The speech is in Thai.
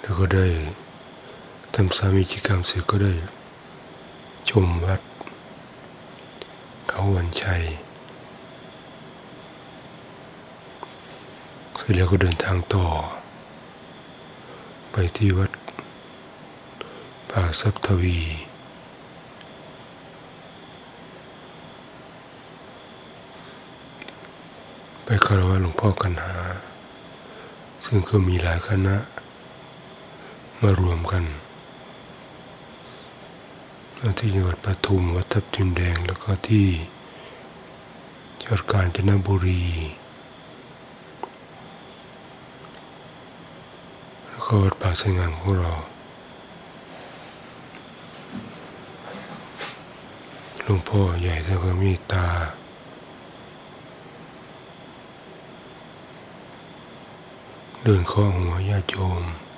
แล้วก็ได้ทำสามีกิจกรรมเสร็จก็ได้ชมวัดเขาวันชัยเสร็จแล้วก็เดินทางต่อไปที่วัดป่าทรัพย์ทวีไปคารวะหลวงพ่อกันหาซึ่งก็มีหลายคณะมารวมกันที่จังหวัดปทุมวัดทับทิมแดงแล้วก็ที่จังหวัดกาญจนบุรีแล้วก็วัดป่าไสงามของเราหลวงพ่อใหญ่ท่านก็เมตตาเดินข้อหัวญาติโยม